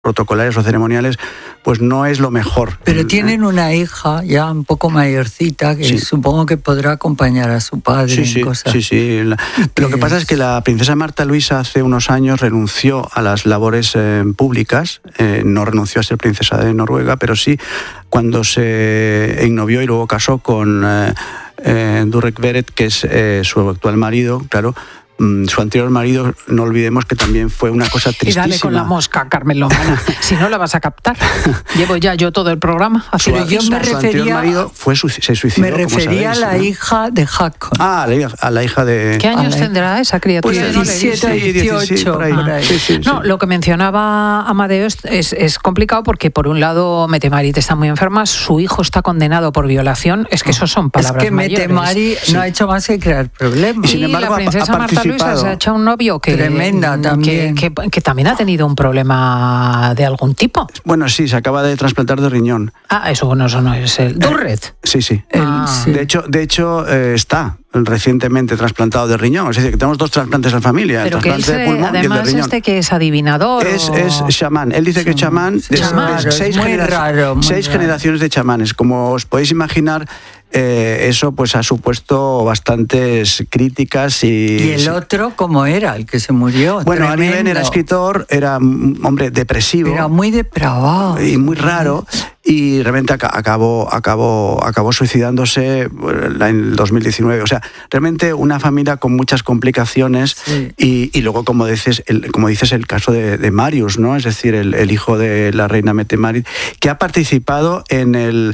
protocolares o ceremoniales, pues no es lo mejor. Pero tienen una hija ya un poco mayorcita que supongo que podrá acompañar a su padre en cosas. Sí. Lo que pasa es que la princesa Marta Luisa hace unos años renunció a las labores públicas, no renunció a ser princesa de Noruega, pero sí cuando se ennovió y luego casó con Durek Verrett, que es su actual marido, claro. Su anterior marido, no olvidemos que también fue una cosa tristísima. Y dale con la mosca, Carmen Lomana, si no la vas a captar. Llevo ya yo todo el programa. Su anterior marido se suicidó. Me refería a la hija de Haakon. A la hija de... ¿Qué años tendrá esa criatura? Pues 17, 18. Por ahí. No, lo que mencionaba Amadeo es complicado porque por un lado Mette-Marit está muy enferma, su hijo está condenado por violación. Es que eso son palabras mayores. Es que Mette-Marit no ha hecho más que crear problemas. Y sin embargo, la princesa Marta Luisa se ha echado un novio que tremenda también. Que también ha tenido un problema de algún tipo. Bueno, sí, se acaba de trasplantar de riñón. Eso no es el Durret. Sí. De hecho está recientemente trasplantado de riñón. Es decir, que tenemos 2 trasplantes en la familia. Pero el trasplante de pulmón y el de riñón. Que es adivinador. Es chamán. Él dice que chamán es 6 generaciones de chamanes. Como os podéis imaginar, eso pues ha supuesto bastantes críticas y el otro, ¿cómo era? El que se murió. Bueno, Ari Ben era escritor, era un hombre depresivo. Era muy depravado. Y muy raro. Y realmente acabó suicidándose en el 2019. O sea, realmente una familia con muchas complicaciones. Sí. Y luego, como dices, el caso de Marius, ¿no? Es decir, el hijo de la reina Mette-Marit, que ha participado al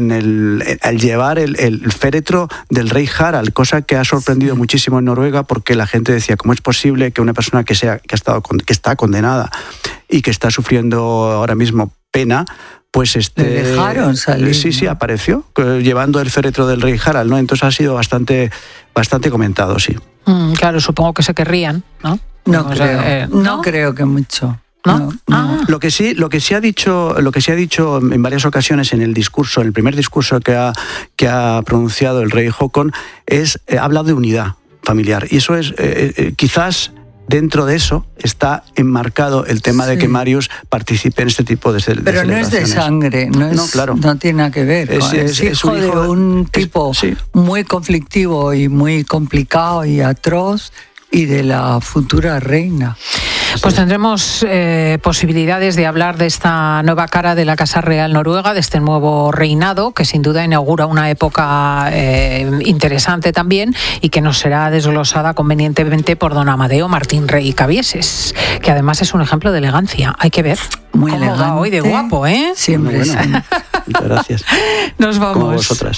llevar el féretro del rey Harald, cosa que ha sorprendido muchísimo en Noruega, porque la gente decía, ¿cómo es posible que una persona que está condenada y que está sufriendo ahora mismo pena, pues le dejaron salir? Sí, apareció llevando el féretro del rey Harald, ¿no? Entonces ha sido bastante comentado, sí. Claro, supongo que se querrían, ¿no? No creo que mucho. ¿No? Lo que sí ha dicho en varias ocasiones en el primer discurso que ha pronunciado el rey Haakon, ha hablado de unidad familiar. Y eso es quizás dentro de eso está enmarcado el tema de que Marius participe en este tipo de celebraciones. Pero no es de sangre, no tiene nada que ver. Es hijo de un tipo muy conflictivo y muy complicado y atroz, y de la futura reina. Pues tendremos posibilidades de hablar de esta nueva cara de la Casa Real Noruega, de este nuevo reinado, que sin duda inaugura una época interesante también y que nos será desglosada convenientemente por don Amadeo Martín Rey Cabieses, que además es un ejemplo de elegancia. Hay que ver muy cómo elegante. Va hoy de guapo, ¿eh? Siempre. Bueno. Muchas gracias. Nos vamos. Como vosotras.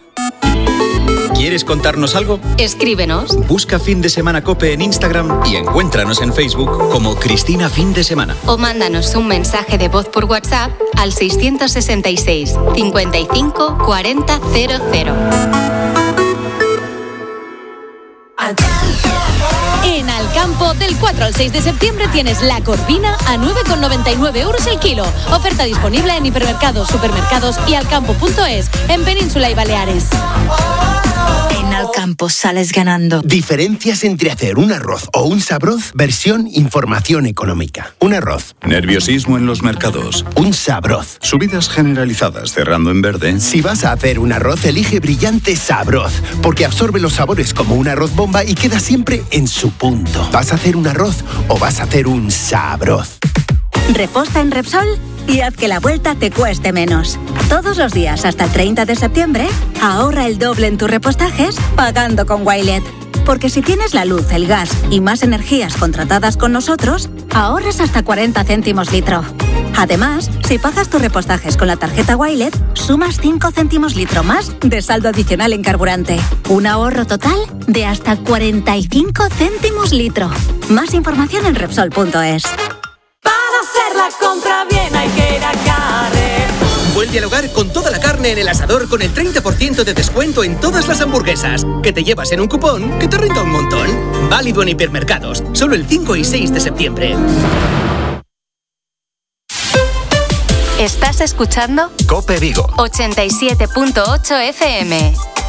¿Quieres contarnos algo? Escríbenos. Busca Fin de Semana COPE en Instagram y encuéntranos en Facebook como Cristina Fin de Semana. O mándanos un mensaje de voz por WhatsApp al 666 55 40 00. En Alcampo, del 4 al 6 de septiembre tienes la corvina a 9,99 € el kilo. Oferta disponible en hipermercados, supermercados y alcampo.es, en Península y Baleares. En Alcampo sales ganando. Diferencias entre hacer un arroz o un sabroz, versión información económica. Un arroz. Nerviosismo en los mercados. Un sabroz. Subidas generalizadas cerrando en verde. Si vas a hacer un arroz, elige Brillante Sabroz, porque absorbe los sabores como un arroz bomba y queda siempre en su punto. ¿Vas a hacer un arroz o vas a hacer un sabroz? Reposta en Repsol y haz que la vuelta te cueste menos. Todos los días hasta el 30 de septiembre, ahorra el doble en tus repostajes pagando con Wilet. Porque si tienes la luz, el gas y más energías contratadas con nosotros, ahorras hasta 40 céntimos litro. Además, si pagas tus repostajes con la tarjeta Wilet, sumas 5 céntimos litro más de saldo adicional en carburante. Un ahorro total de hasta 45 céntimos litro. Más información en Repsol.es. Hacer la compra bien hay que ir a Carrefour. Vuelve al hogar con toda la carne en el asador con el 30% de descuento en todas las hamburguesas, que te llevas en un cupón que te renta un montón. Válido en hipermercados, solo el 5 y 6 de septiembre. ¿Estás escuchando? COPE Vigo 87.8 FM.